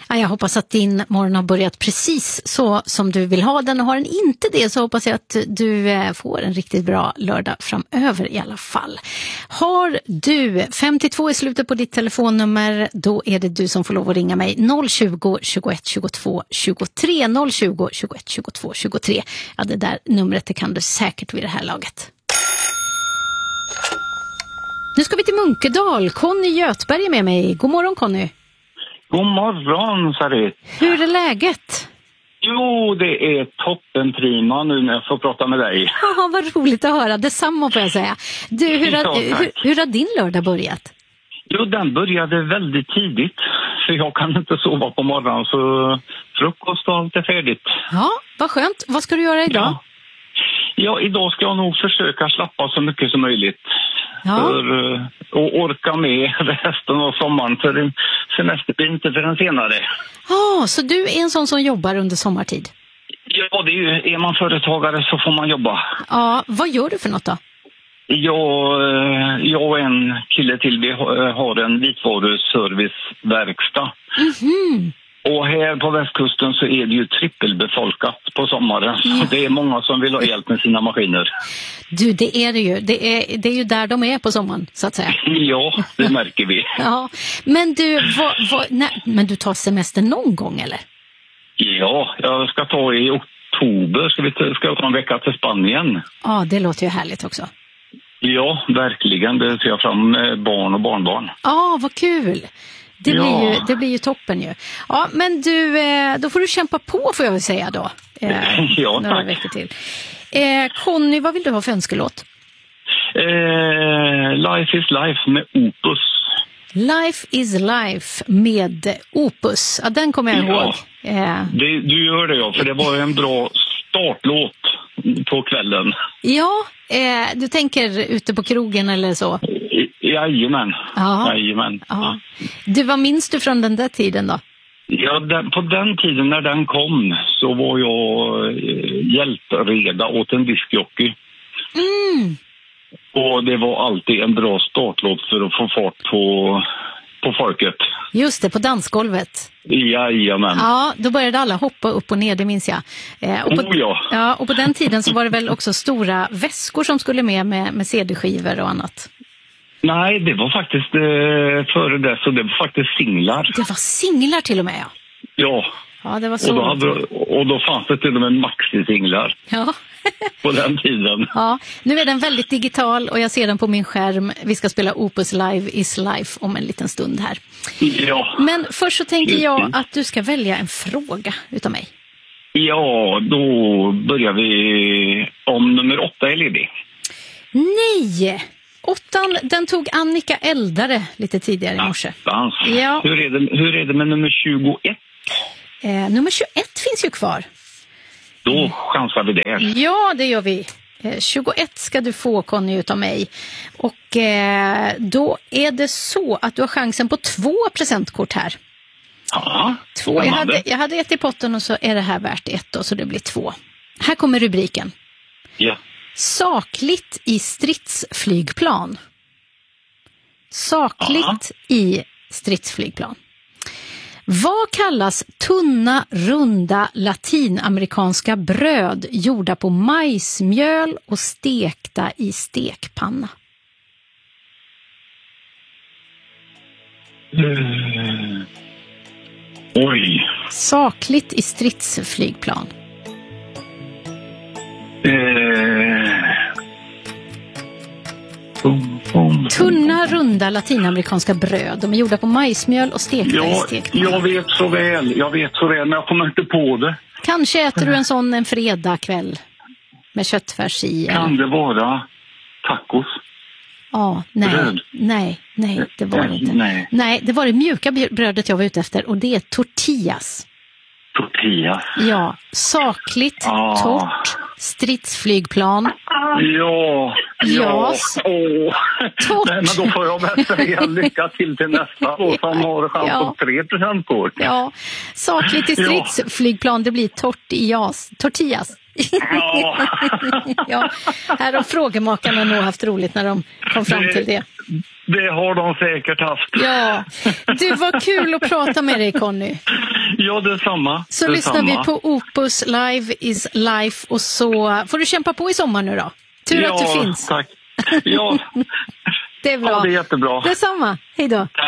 Ja, jag hoppas att din morgon har börjat precis så som du vill ha den, och har den inte det så hoppas jag att du får en riktigt bra lördag framöver i alla fall. Har du 52 i slutet på ditt telefonnummer, då är det du som får lov att ringa mig 020 21 22 23 020 21 22 23. Ja, det där numret det kan du säkert vid det här laget. Nu ska vi till Munkedal. Conny Götberg är med mig. God morgon, Conny. God morgon, Sari. Hur är läget? Jo, det är toppen prima nu när jag får prata med dig. Ja, vad roligt att höra. Detsamma får jag säga. Du, hur har din lördag börjat? Jo, den började väldigt tidigt. För jag kan inte sova på morgonen, så frukost och allt är färdigt. Ja, vad skönt. Vad ska du göra idag? Ja, idag ska jag nog försöka slappa så mycket som möjligt. Ja. För att orka med resten av sommaren, för en semester blir inte för en senare. Ja, så du är en sån som jobbar under sommartid? Ja, det är ju, är man företagare så får man jobba. Ja, vad gör du för något då? Jag och en kille till, vi har en vitvaruserviceverkstad. Mhm. Och här på västkusten så är det ju trippelbefolkat på sommaren. Så det är många som vill ha hjälp med sina maskiner. Du, det är det ju. Det är ju där de är på sommaren, så att säga. Ja, det märker vi. Ja, men du, men du tar semester någon gång, eller? Ja, jag ska ta i oktober. Ska jag ta en vecka till Spanien. Ja, det låter ju härligt också. Ja, verkligen. Det ser jag fram med barn och barnbarn. Ja, vad kul. Det blir ju toppen ju. Ja, men du, då får du kämpa på, får jag väl säga då. Ja, några tack. veckor till. Conny, vad vill du ha för önskelåt? Life is life med Opus. Life is life med Opus. Ja, den kommer jag ihåg. Du gör det, ja, för det var en bra startlåt på kvällen. Ja, du tänker ute på krogen eller så? Jajamän. Ja. Jajamän. Ja. Du, vad minns du från den där tiden då? Ja, på den tiden när den kom så var jag hjälpreda åt en diskjockey. Mm. Och det var alltid en bra startlåt för att få fart på folket. Just det, på dansgolvet. Jajamän. Ja, då började alla hoppa upp och ner, det minns jag. Ja. Och på den tiden så var det väl också stora väskor som skulle med CD-skivor och annat. Nej, det var faktiskt före det, så det var faktiskt singlar. Det var singlar till och med, ja. Ja. Ja, det var så. Och då fanns det till och med maxi-singlar. Ja. På den tiden. Ja, nu är den väldigt digital och jag ser den på min skärm. Vi ska spela Opus Live is Life om en liten stund här. Ja. Men först så tänker jag att du ska välja en fråga utav mig. Ja, då börjar vi om nummer 8 är ledig. Nej! 8, den tog Annika Eldare lite tidigare i morse. Ja. Hur är det med nummer 21? Nummer 21 finns ju kvar. Då chansar vi där. Ja, det gör vi. 21 ska du få, Conny, utav mig. Och då är det så att du har chansen på 2 presentkort här. Ja, 2. Jag hade 1 i potten och så är det här värt 1 då, så det blir 2. Här kommer rubriken. Ja. Sakligt i stridsflygplan. Sakligt i stridsflygplan. Vad kallas tunna, runda latinamerikanska bröd gjorda på majsmjöl och stekta i stekpanna? Oj. Sakligt i stridsflygplan. Tunna, runda latinamerikanska bröd. De är gjorda på majsmjöl och stekta i stekpanna. Jag vet så väl, men jag kommer inte på det. Kanske äter du en sån en fredagkväll med köttfärs i. Kan det vara tacos? Ja, nej, det var det inte. Nej, det var det mjuka brödet jag var ute efter och det är tortillas. Tortillas? Ja, sakligt, torrt, stridsflygplan. Ja. Torrt. Nej, men då får jag väl säga lycka till nästa år som har chans på 3 presentkort. Ja, sakligt i stridsflygplan, det blir tortillas. Ja, här har frågemakarna nog haft roligt när de kom fram till det. Det har de säkert haft. Ja, det var kul att prata med dig, Conny. Ja, detsamma. Så lyssnar vi på Opus Live is Life och så får du kämpa på i sommar nu då. Tur att du finns. Tack. Ja, det är bra. Ja, det är jättebra. Detsamma. Hej då. Tack.